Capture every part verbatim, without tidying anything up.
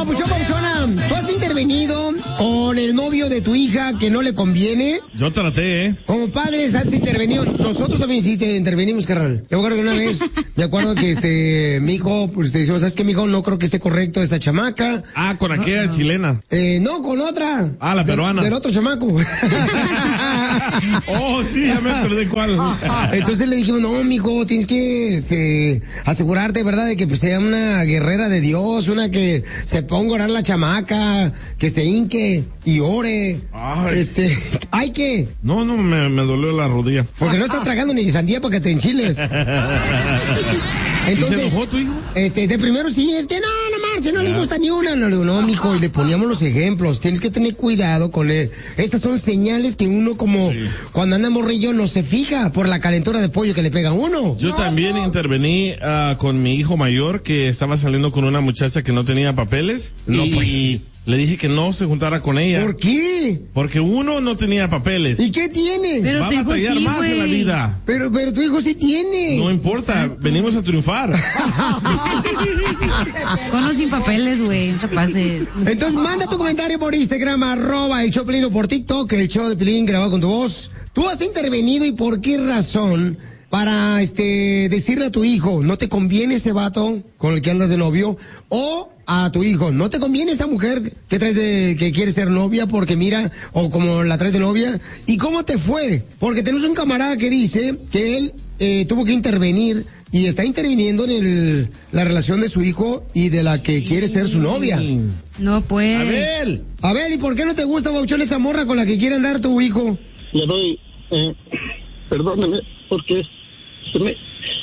papuchón, papuchona, ¿tú has intervenido con el novio de tu hija que no le conviene? Yo traté, ¿eh? Como padres has intervenido. Nosotros también sí te intervenimos, carnal. Yo me acuerdo que una vez, me acuerdo que este, mi hijo, pues te decimos, ¿sabes qué, mi hijo? No creo que esté correcto esta chamaca. Ah, con aquella ah, chilena. Eh, no, con otra. Ah, la peruana. De, del otro chamaco. Oh, sí, ya me acordé cuál. Entonces le dijimos, no, mijo, tienes que este, asegurarte, ¿verdad?, de que pues, sea una guerrera de Dios, una que se ponga a orar la chamaca, que se hinque y ore. Ay. Este, ¿hay que? No, no, me, me dolió la rodilla. Porque no estás tragando ni sandía para que te enchiles. Entonces, ¿y se enojó tu hijo? Este, de primero sí, este, no, no marche, no, no le gusta ni una. No, le digo, no, mijo, y le poníamos los ejemplos. Tienes que tener cuidado con él. Estas son señales que uno como, sí, cuando anda morrillo no se fija por la calentura de pollo que le pega a uno. Yo no, también no. intervení uh, con mi hijo mayor que estaba saliendo con una muchacha que no tenía papeles. No, y pues. Le dije que no se juntara con ella. ¿Por qué? Porque uno no tenía papeles. ¿Y qué tiene? Pero va a batallar sí, más wey. en la vida. Pero, pero tu hijo sí tiene. No importa, exacto, venimos a triunfar. Con o sin papeles, güey, no te pases. Entonces manda tu comentario por Instagram, arroba el show de Pilín, o por TikTok, el show de Pilín grabado con tu voz. ¿Tú has intervenido y por qué razón para este decirle a tu hijo, no te conviene ese vato con el que andas de novio? O a tu hijo, no te conviene esa mujer que traes de, que quiere ser novia porque mira, o como la traes de novia. ¿Y cómo te fue? Porque tenemos un camarada que dice que él eh, tuvo que intervenir y está interviniendo en el, la relación de su hijo y de la que quiere ser su novia. No, pues. Abel. Abel, ¿y por qué no te gusta, Bauchón, esa morra con la que quiere andar tu hijo? Le doy, eh, perdóneme, porque se me...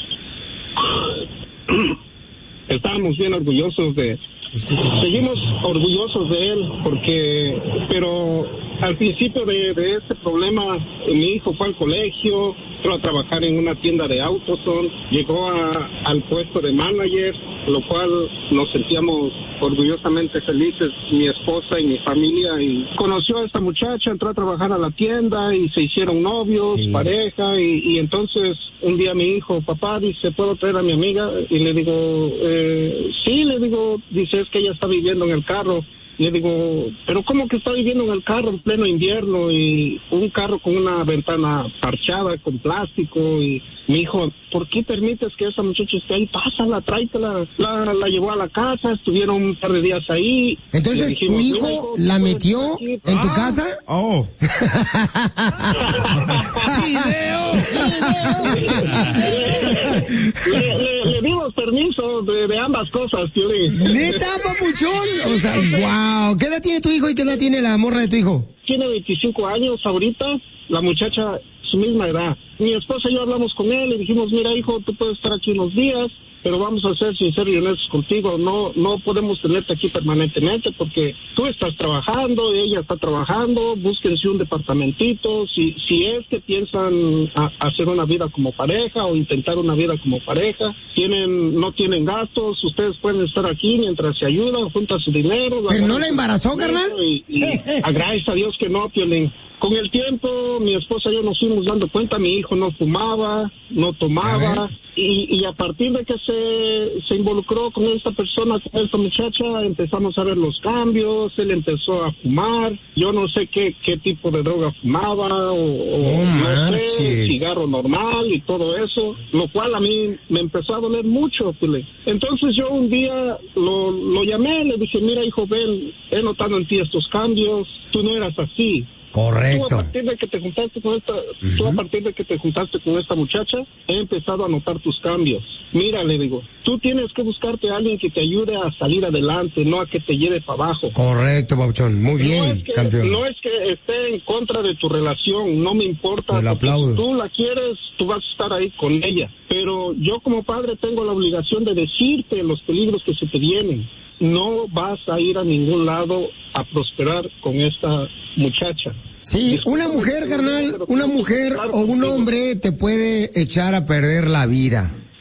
estábamos bien orgullosos de... Escucha, seguimos orgullosos de él, porque... Pero al principio de, de este problema, mi hijo fue al colegio, entró a trabajar en una tienda de autos, llegó a, al puesto de manager, lo cual nos sentíamos orgullosamente felices, mi esposa y mi familia, y conoció a esta muchacha, entró a trabajar a la tienda y se hicieron novios, sí, pareja, y, y entonces un día mi hijo, papá, dice, ¿puedo traer a mi amiga? Y le digo, eh, sí, le digo, dice, es que ella está viviendo en el carro. Le digo, ¿pero cómo que está viviendo en el carro en pleno invierno y un carro con una ventana parchada con plástico? Y mi hijo, ¿por qué permites que esa muchacha esté ahí? Pásala, tráetela. La, la llevó a la casa, estuvieron un par de días ahí. Entonces, dijimos, ¿tu hijo, hijo la metió en ah, tu casa? Oh. ¡Video! le, le, le dimos permiso de, de ambas cosas, tío. ¿Neta, papuchón? O sea, wow. ¿Qué edad tiene tu hijo y qué edad tiene la morra de tu hijo? Tiene veinticinco años ahorita, la muchacha su misma edad. Mi esposa y yo hablamos con él y dijimos, mira, hijo, tú puedes estar aquí unos días, pero vamos a ser sinceros y honestos contigo, no no podemos tenerte aquí permanentemente porque tú estás trabajando, ella está trabajando, búsquense un departamentito, si si es que piensan a, hacer una vida como pareja o intentar una vida como pareja, tienen no tienen gastos, ustedes pueden estar aquí mientras se ayudan, juntan su dinero. ¿Pero no la embarazó, carnal? Y, y agradece a Dios que no, Piolín. Con el tiempo, mi esposa y yo nos fuimos dando cuenta, mi hijo no fumaba, no tomaba, y, y a partir de que se, se involucró con esta persona, con esta muchacha, empezamos a ver los cambios, él empezó a fumar, yo no sé qué, qué tipo de droga fumaba, o, o oh, no sé, cigarro normal y todo eso, lo cual a mí me empezó a doler mucho, pues. Entonces yo un día lo, lo llamé, le dije, mira hijo, ven, he notado en ti estos cambios, tú no eras así. Correcto. Tú a partir de que te juntaste con esta, uh-huh. tú a partir de que te juntaste con esta muchacha, he empezado a notar tus cambios. Mira, le digo, tú tienes que buscarte a alguien que te ayude a salir adelante, no a que te lleve para abajo. Correcto, Bauchón, muy bien, no es que, campeón. No es que esté en contra de tu relación, no me importa. Te lo aplaudo. Si tú la quieres, tú vas a estar ahí con ella. Pero yo como padre tengo la obligación de decirte los peligros que se te vienen. No vas a ir a ningún lado a prosperar con esta muchacha. Sí, una mujer, carnal, una mujer o un hombre te puede echar a perder la vida.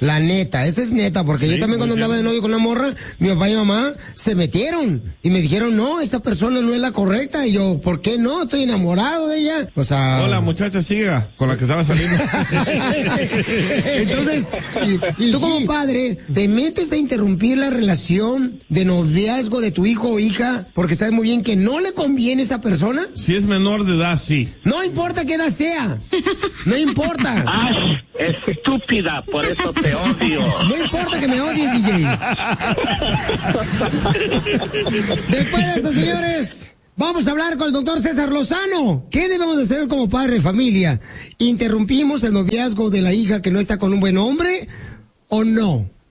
La neta, esa es neta, porque Sí, yo también cuando muy andaba de novio con una morra, mi papá y mamá se metieron y me dijeron, no, esa persona no es la correcta. Y yo, ¿por qué no? Estoy enamorado de ella. O sea... Hola, muchacha, siga, con la que estaba saliendo. Entonces, tú como padre, te metes a interrumpir la relación de noviazgo de tu hijo o hija porque sabes muy bien que no le conviene a esa persona. Si es menor de edad, sí. No importa qué edad sea. No importa. ¡Ay, estúpida! Por eso te odio. No importa que me odies, D J. Después de eso, señores, vamos a hablar con el doctor César Lozano. ¿Qué debemos de hacer como padre de familia? ¿Interrumpimos el noviazgo de la hija que no está con un buen hombre o no?